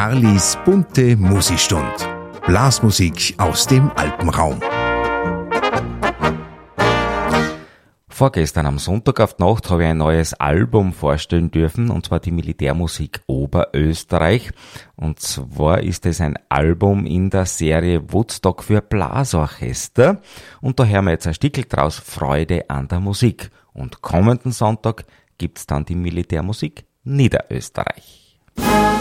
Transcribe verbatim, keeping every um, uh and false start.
Charlies bunte Musikstund. Blasmusik aus dem Alpenraum. Vorgestern am Sonntag auf die Nacht habe ich ein neues Album vorstellen dürfen, und zwar die Militärmusik Oberösterreich. Und zwar ist es ein Album in der Serie Woodstock für Blasorchester. Und da hören wir jetzt ein Stückchen draus, Freude an der Musik. Und kommenden Sonntag gibt's dann die Militärmusik Niederösterreich.